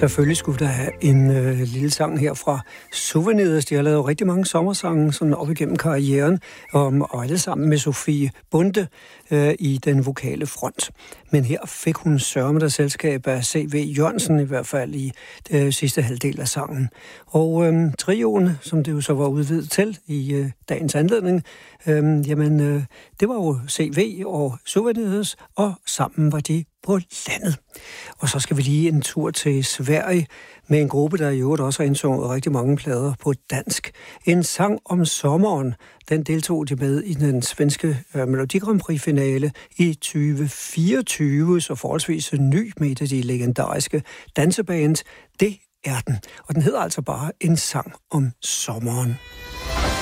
Selvfølgelig skulle der have en lille sang her fra Souvenirs. De har lavet rigtig mange sommersange sådan op igennem karrieren, og alle sammen med Sofie Bonde i den vokale front. Men her fik hun sørme der selskab af C.V. Jørgensen, i hvert fald i sidste halvdel af sangen. Og trioen, som det jo så var udvidet til i dagens anledning, det var jo C.V. og Souvenirs, og sammen var de på landet. Og så skal vi lige en tur til Sverige med en gruppe, der i øvrigt også har indsunget rigtig mange plader på dansk. En sang om sommeren, den deltog de med i den svenske Melodi Grand Prix-finale i 2024, så forholdsvis ny med et af de legendariske dansebands. Det er den, og den hedder altså bare En sang om sommeren.